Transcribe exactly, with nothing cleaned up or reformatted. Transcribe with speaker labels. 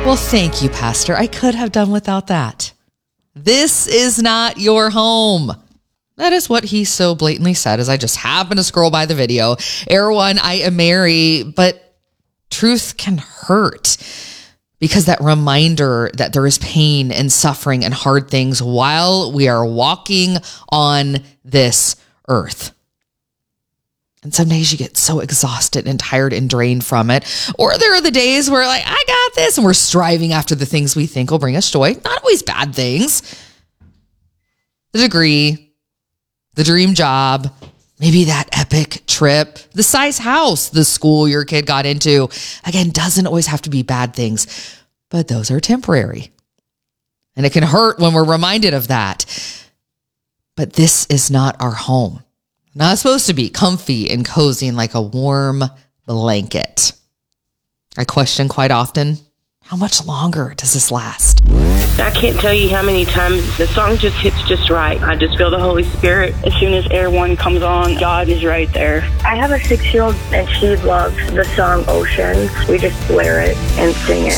Speaker 1: Well, thank you, Pastor. I could have done without that. This is not your home. That is what he so blatantly said as I just happened to scroll by the video. Erewhon, I am Mary, but truth can hurt because that reminder that there is pain and suffering and hard things while we are walking on this earth. And some days you get so exhausted and tired and drained from it. Or there are the days where like, I got this, and we're striving after the things we think will bring us joy. Not always bad things. The degree, the dream job, maybe that epic trip, the size house, the school your kid got into. Again, doesn't always have to be bad things, but those are temporary. And it can hurt when we're reminded of that. But this is not our home. Not supposed to be comfy and cozy and like a warm blanket. I question quite often, how much longer does this last?
Speaker 2: I can't tell you how many times the song just hits just right. I just feel the Holy Spirit. As soon as Erewhon comes on, God is right there.
Speaker 3: I have a six-year-old and she loves the song Ocean. We just blare it and sing it